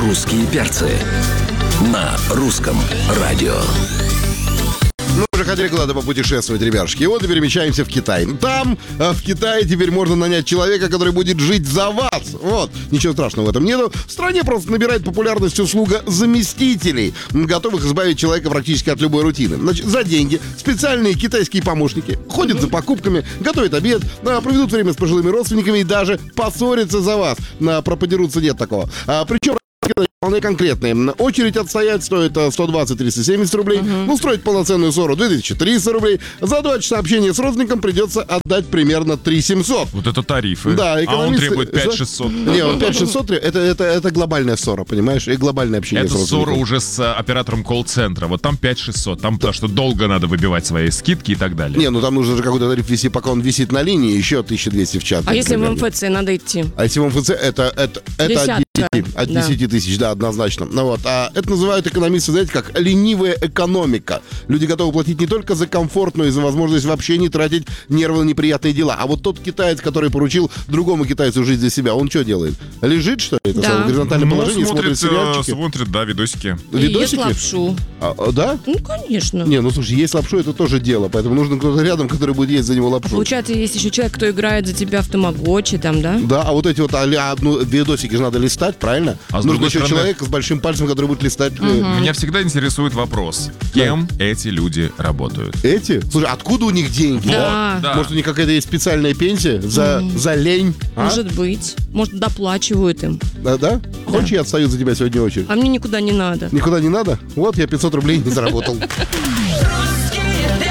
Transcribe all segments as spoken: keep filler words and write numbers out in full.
«Русские перцы» на русском радио. Ну, уже хотели куда-то попутешествовать, ребятушки. И вот и перемещаемся в Китай. Там, в Китае, теперь можно нанять человека, который будет жить за вас. Вот. Ничего страшного в этом нету. В стране просто набирает популярность услуга заместителей, готовых избавить человека практически от любой рутины. Значит, за деньги специальные китайские помощники ходят за покупками, готовят обед, проведут время с пожилыми родственниками и даже поссорятся за вас. Пропадерутся, нет такого. Причем вполне конкретные. Очередь отстоять стоит сто двадцать - триста семьдесят рублей. Uh-huh. Устроить полноценную ссору две тысячи триста рублей. За два часа общения с родственником придется отдать примерно три тысячи семьсот. Вот это тарифы. Да, экономисты... А он требует пять тысяч шестьсот. Не, он пять тысяч шестьсот, это, это, это глобальная ссора, понимаешь? И глобальное общение это с родственником. Это ссора уже с оператором колл-центра. Вот там пять тысяч шестьсот. Там потому что долго надо выбивать свои скидки и так далее. Не, ну там нужно же какой-то тариф вести, пока он висит на линии, еще тысяча двести в чат. А если в эм эф цэ надо идти? А если в эм эф цэ, это, это, это от десяти, от десяти тысяч, да, однозначно. Ну, вот. А это называют экономисты, знаете, как ленивая экономика. Люди готовы платить не только за комфорт, но и за возможность вообще не тратить нервы на неприятные дела. А вот тот китаец, который поручил другому китайцу жить за себя, он что делает? Лежит, что ли? Это да. самое горизонтальное ну, положение, смотрит, смотрит сериальчики? Смотрит, да, видосики. И видосики? ест лапшу. А, да? Ну, конечно. Не, ну, слушай, есть лапшу, это тоже дело, поэтому нужно кто-то рядом, который будет есть за него лапшу. А получается, есть еще человек, кто играет за тебя в тамагочи, там, да? Да, а вот эти вот а-ля, ну, видосики же надо листать, правильно? А нужно еще стороны... человек с большим пальцем, который будет листать. Угу. Меня всегда интересует вопрос, кем да. эти люди работают? Эти? Слушай, откуда у них деньги? Да. Да. Может, у них какая-то есть специальная пенсия за, mm. за лень? Может а? быть. Может, доплачивают им. Да, да? Хочешь, да. я отстаю за тебя сегодня очередь? А мне никуда не надо. Никуда не надо? Вот, я пятьсот рублей не заработал.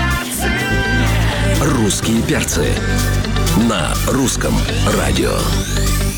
«Русские перцы» на русском радио.